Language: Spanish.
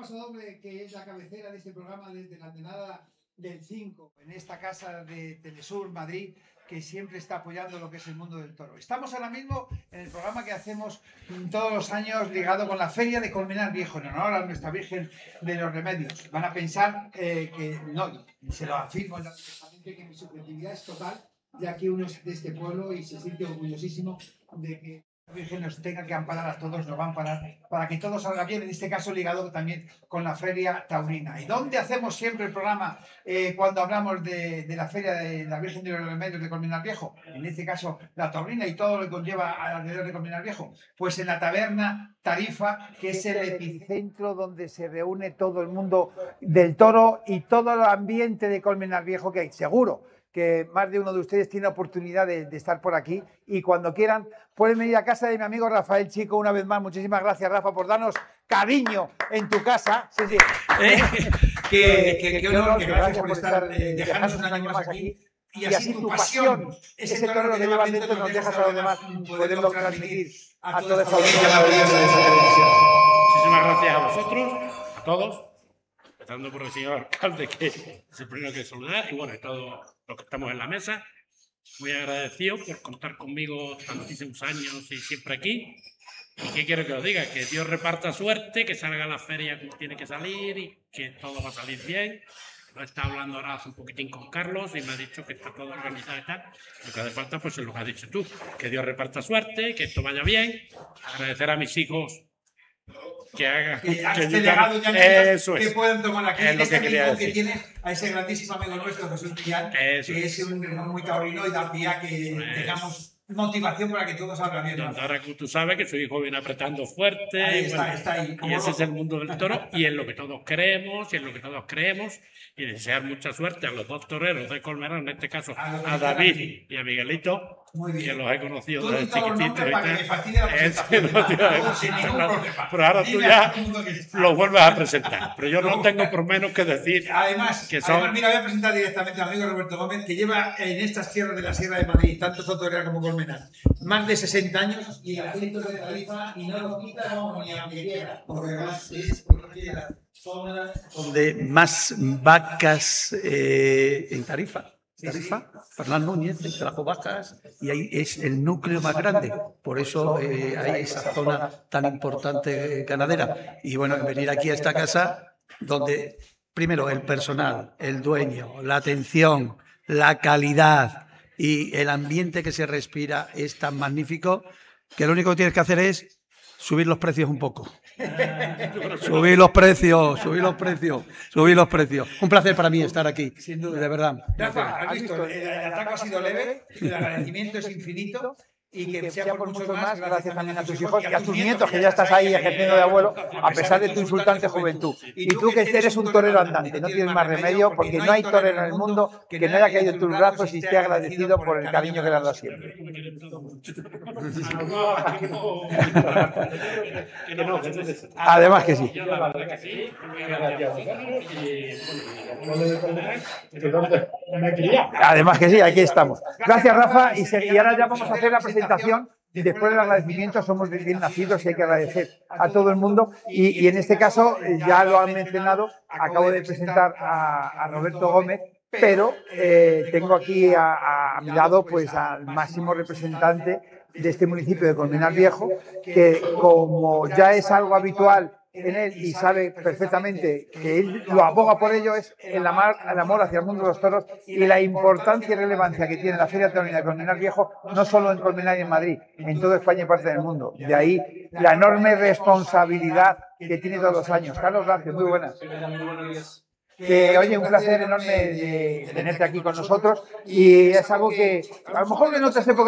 Pasodoble, que es la cabecera de este programa desde la antenada del 5, en esta casa de Telesur Madrid, que siempre está apoyando lo que es el mundo del toro. Estamos ahora mismo en el programa que hacemos todos los años ligado con la Feria de Colmenar Viejo, en honor a nuestra Virgen de los Remedios. Van a pensar que no, y se lo afirmo honestamente, que mi subjetividad es total, ya que uno es de este pueblo y se siente orgullosísimo de que la Virgen nos tenga que amparar a todos, nos va a amparar para que todo salga bien, en este caso ligado también con la Feria Taurina. ¿Y dónde hacemos siempre el programa cuando hablamos de la Feria de la Virgen de los Remedios de Colmenar Viejo? En este caso, la Taurina y todo lo que conlleva alrededor de Colmenar Viejo. Pues en la taberna Tarifa, que es el epicentro donde se reúne todo el mundo del toro y todo el ambiente de Colmenar Viejo que hay, seguro que más de uno de ustedes tiene oportunidad de estar por aquí y cuando quieran pueden venir a casa de mi amigo Rafael Chico una vez más. Muchísimas gracias, Rafa, por darnos cariño en tu casa. Sí, sí. Qué honor, que gracias por estar, dejarnos un año más aquí. Y así tu pasión, ese torero que llevas dentro, nos dejas a los demás poderlo transmitir a toda esta audiencia maravillosa de esta televisión. Muchísimas gracias a vosotros, a todos, empezando por el señor alcalde, que es el primero que saludar, y bueno, a todos los que estamos en la mesa. Muy agradecido por contar conmigo tantísimos años y siempre aquí. ¿Y qué quiero que os diga? Que Dios reparta suerte, que salga la feria como tiene que salir y que todo va a salir bien. Lo he estado hablando ahora hace un poquitín con Carlos y me ha dicho que está todo organizado y tal. Lo que hace falta pues es lo que has dicho tú. Que Dios reparta suerte, que esto vaya bien. Agradecer a mis hijos que hagan este legado ya eso que pueden tomar aquí es lo este que que tiene a ese grandísimo amigo nuestro Jesús Millán, que es un muy taurino y da pie a que tengamos motivación para que todo salga bien. Ahora que tú sabes que su hijo viene apretando fuerte, ahí está ahí, y ese es el mundo del toro y en lo que todos queremos y desear mucha suerte a los dos toreros de Colmenar, en este caso a David y a Miguelito, que los he conocido desde chiquititos pero ahora tú ya los vuelves a presentar, pero yo no tengo por menos que decir además, mira, voy a presentar directamente al amigo Roberto Gómez, que lleva en estas tierras de la Sierra de Madrid, tanto Sotorera como Colmenar, más de 60 años y el acento de Tarifa y no lo quita ni a mi quiera, porque además es la zona donde más vacas en Tarifa, Fernán Núñez trajo vacas y ahí es el núcleo más grande, por eso hay esa zona tan importante ganadera. Y bueno, venir aquí a esta casa donde primero el personal, el dueño, la atención, la calidad y el ambiente que se respira es tan magnífico que lo único que tienes que hacer es subir los precios un poco. Subir los precios. Un placer para mí estar aquí, sin duda, de verdad. Rafa, has visto, el ataque ha sido leve, el agradecimiento es infinito. Y que sea por mucho más, gracias también a tus hijos y a tus nietos, que ya estás ahí ejerciendo de abuelo, a pesar de tu insultante juventud. Y tú que eres un torero andante, no tienes más remedio, porque no hay torero en el mundo que no haya caído en tus brazos y esté agradecido por el cariño que le has dado siempre. Además que sí. Además que sí, aquí estamos. Gracias, Rafa, y ahora ya vamos a hacer la presentación. Después del agradecimiento, somos bien nacidos y hay que agradecer a todo el mundo. Y en este caso, ya lo han mencionado, acabo de presentar a Roberto Gómez, pero tengo aquí a mi lado pues, al máximo representante de este municipio de Colmenar Viejo, que como ya es algo habitual en él y sabe perfectamente que él lo aboga por ello, es el amor hacia el mundo de los toros y la importancia y relevancia que tiene la Feria Taurina de Colmenar Viejo, no solo en Colmenar y en Madrid, en toda España y parte del mundo. De ahí la enorme responsabilidad que tiene todos los años. Carlos, gracias, muy buenas. Oye, un placer enorme de tenerte aquí con nosotros y es algo que a lo mejor en otras épocas